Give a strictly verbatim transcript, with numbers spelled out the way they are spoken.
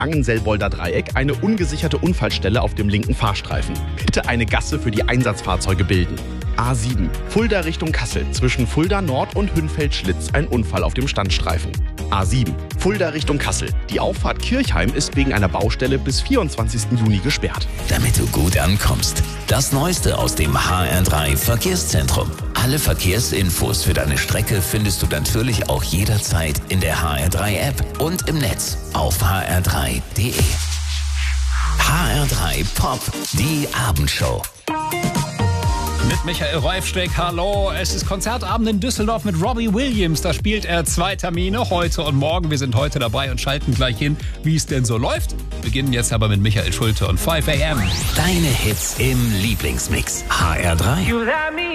Angenselbolder Dreieck eine ungesicherte Unfallstelle auf dem linken Fahrstreifen. Bitte eine Gasse für die Einsatzfahrzeuge bilden. A sieben. Fulda Richtung Kassel. Zwischen Fulda Nord und Hünfeld-Schlitz ein Unfall auf dem Standstreifen. A sieben. Fulda Richtung Kassel. Die Auffahrt Kirchheim ist wegen einer Baustelle bis vierundzwanzigsten Juni gesperrt. Damit du gut ankommst. Das Neueste aus dem H R drei Verkehrszentrum. Alle Verkehrsinfos für deine Strecke findest du natürlich auch jederzeit in der H R drei App und im Netz auf h r drei punkt d e. H R drei Pop, die Abendshow. Mit Michael Reifsteck, hallo. Es ist Konzertabend in Düsseldorf mit Robbie Williams. Da spielt er zwei Termine, heute und morgen. Wir sind heute dabei und schalten gleich hin, wie es denn so läuft. Wir beginnen jetzt aber mit Michael Schulte und fünf a m. Deine Hits im Lieblingsmix. H R drei.